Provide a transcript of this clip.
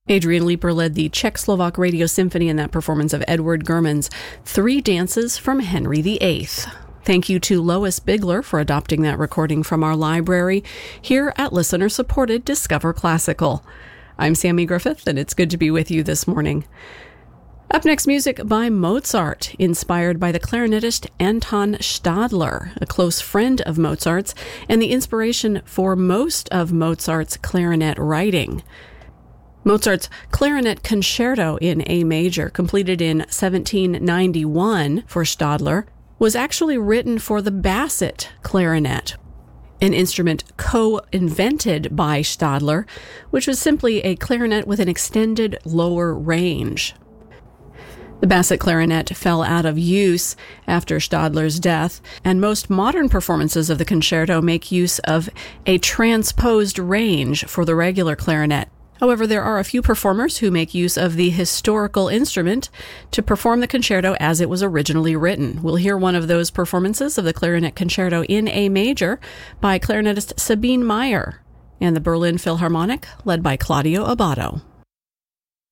Adrian Leeper led the Czech-Slovak Radio Symphony in that performance of Edward German's Three Dances from Henry VIII. Thank you to Lois Bigler for adopting that recording from our library here at listener-supported Discover Classical. I'm Sammy Griffith, and it's good to be with you this morning. Up next, music by Mozart, inspired by the clarinetist Anton Stadler, a close friend of Mozart's, and the inspiration for most of Mozart's clarinet writing. Mozart's Clarinet Concerto in A major, completed in 1791 for Stadler, was actually written for the basset clarinet, an instrument co-invented by Stadler, which was simply a clarinet with an extended lower range. The basset clarinet fell out of use after Stadler's death, and most modern performances of the concerto make use of a transposed range for the regular clarinet. However, there are a few performers who make use of the historical instrument to perform the concerto as it was originally written. We'll hear one of those performances of the Clarinet Concerto in A major by clarinetist Sabine Meyer and the Berlin Philharmonic, led by Claudio Abbado.